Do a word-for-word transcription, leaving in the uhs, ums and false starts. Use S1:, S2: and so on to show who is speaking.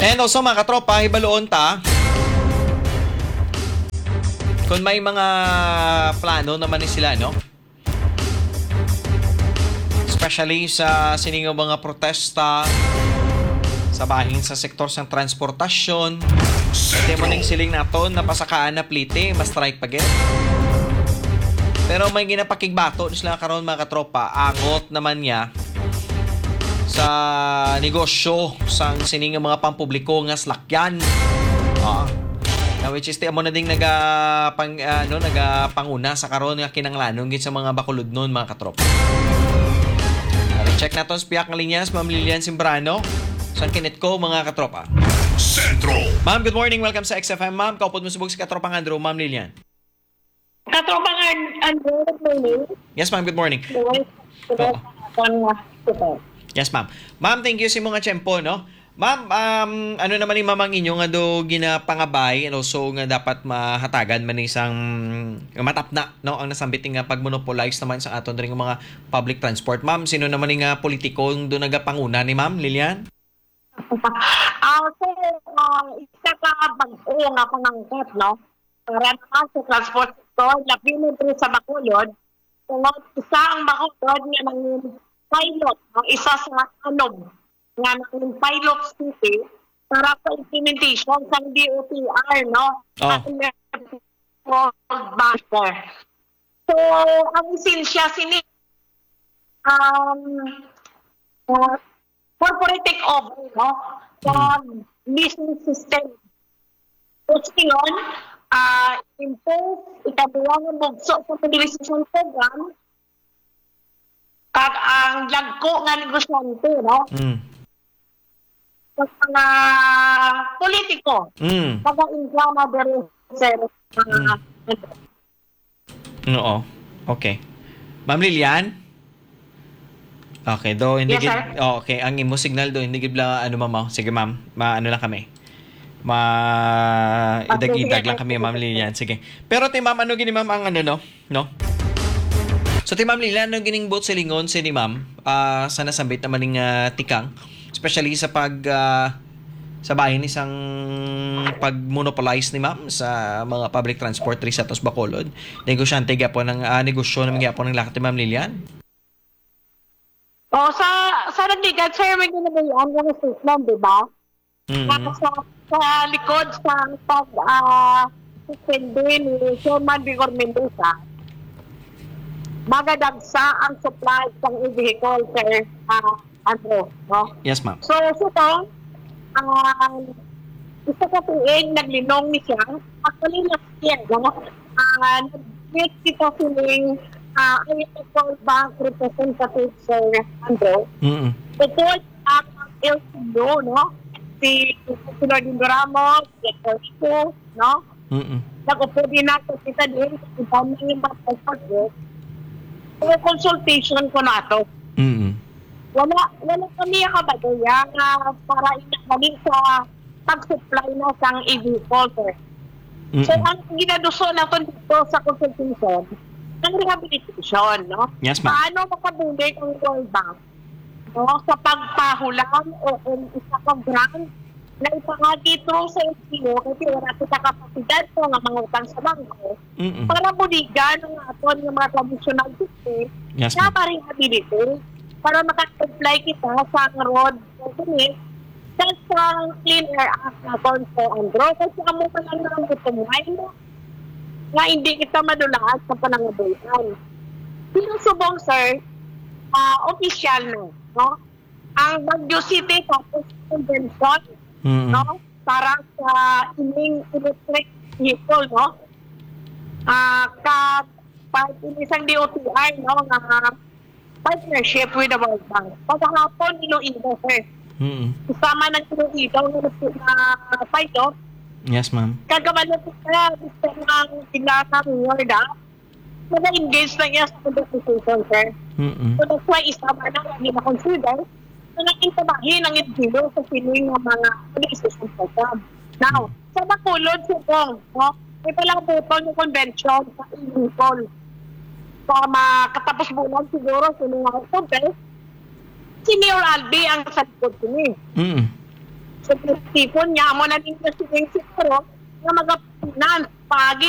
S1: And also mga katropa, hibaloon ta. Kung may mga plano naman ni sila, no? Especially sa siningaw mga protesta sa bahin sa sektor sa transportasyon. Ito mo ning siling naton na pasakaan na plite, mas strike pa get. Pero may ginapakigbato sila karon mga katropa, angot naman niya sa negosyo sang siningaw mga pampubliko nga slakyan. Ah. Uh, which is ti amo na ding naga pang ano naga panguna sa karon nga kinanglanon gid sa mga bakulod nun mga katropa. Check naton sa piyak nga linyas, Ma'am Lilian Simbrano. San kinit ko mga katropa. Centro. Ma'am, good morning. Welcome sa X F M. Ma'am, kaupod mo subog si Katropang Andrew. Ma'am Lilian.
S2: Katropang Andrew, good morning.
S1: Yes, ma'am. Good morning. Oh. Yes, ma'am. Ma'am, thank you sa mga tiyempo, no? Ma'am, um, ano naman yung mamang inyo nga do ginapangabay and also nga dapat mahatagan man isang matapna, no? Ang nasambiting nga pagmonopolize naman sa aton ring mga public transport. Ma'am, sino naman yung uh, politiko yung do nagapanguna ni Ma'am Lilian?
S2: Ah, uh, so, uh, isa ka bag-o nga panangkot, no? Para naman sa transport sector, lapino dito sa Bacolod, kung isa ang Bacolod nga ng pilot, no? Isa sa anom nga ng pilot city para sa implementation sa D O T R, no?
S1: Oh.
S2: So, ang esensya sini um, uh, corporate takeover, no? Sa mm. business system. Tapos yun, uh, impose, ikabulang ang bugso sa mobilization program kag ang lagko nga negosyante, no?
S1: Mm.
S2: Sa mga politiko.
S1: Mm.
S2: Pag-inflama dere sa uh,
S1: mm. Oo. Okay. Ma'am Lilian? Okay, do hindi
S2: yes,
S1: gid oh, okay, ang imo signal do hindi gid bla ano ma'am. Sige ma'am, maano lang kami. Ma idag-idag lang kami Ma'am Lilian. Sige. Pero ti ma'am ano gini ma'am ang ano no? No? So ti Ma'am Lilian ano gining bot silingon si ni ma'am uh, sa nasambit naman ning uh, tikang especially sa pag uh, sa bahin isang pag-monopolize ni ma'am sa mga public transport ri sa Tos Bacolod. Negosyante gyapon ng uh, negosyo naman gyapon ng lakat ni Ma'am Lilian.
S2: O, sa sa nagbigan, sir, may ginabayaan ng statement, di ba?
S1: Mm-hmm.
S2: Sa, sa likod sa pag uh, suspende ni Sherman Vigor Mendoza, magadagsa ang supply ng e-vehicle, sir, uh, Andrew, no?
S1: Yes, ma'am.
S2: So, so ito, uh, isa ka tuig, naglinong ni siya, actually, last year, no? Uh, nag-tweet ito siling Uh, I call bank representative Sir Andrew.
S1: Mm-hmm.
S2: Bukod ang L C U, no? Si Sinodin Ramos, si Corso, no?
S1: Mm-hmm.
S2: Nag-upo din nato kita din sa ibang mga passport. So, consultation ko na ito.
S1: Mm-hmm.
S2: Wala, wala kami kabagaya nga para inagaling sa pag-supply na sang e-vehicle, sir. Mm-hmm. So, ang ginaduso natin dito sa consultation, ang rehabilitation, no?
S1: Yes, ma'am.
S2: Paano makabulit ang World Bank, no? Sa pagpahulan o kung isa kang grant na ipangagi through sa L C O kasi wala sa kapasidad ko nga mga utang sa bangko
S1: Mm-mm.
S2: para buligan ng aton ng mga traditional system
S1: yes,
S2: na ma-rehabilitate para maka-apply kita sa road permit sa Clean Air Act na Conso Andro. Kasi amo pa lang ng butumay, no? Nga hindi kita madulaan sa panangabulan. Sinusubong, sir, uh, official na, no? Ang Baguio City tapos convention,
S1: mm-hmm.
S2: no? Para sa ining electric vehicle, no? Uh, ka, pa, isang D O T R, no? Nga partnership with the World Bank. Pagkahapon, Iloilo, sir.
S1: Mm-hmm.
S2: Kasama ng Iloilo na pilot,
S1: yes, ma'am.
S2: kagaman na sila, gusto ng sila ng World Bank, nag-engage na niya sa conversation, sir.
S1: Mm-hmm.
S2: So that's why isama na hindi na-consider na nag-intabahin ang individual sa piling ng mga organization program. Now, mm-hmm. sa Bacolod, sibong, no? May palang butong yung convention sa e-vehicle. So, makatapos bulan siguro sa mga October, si Mayor Albi ang sa likod ko niya.
S1: Mm-hmm.
S2: So, tipon niya mo na din kasi yung siguro nga magapinan pagi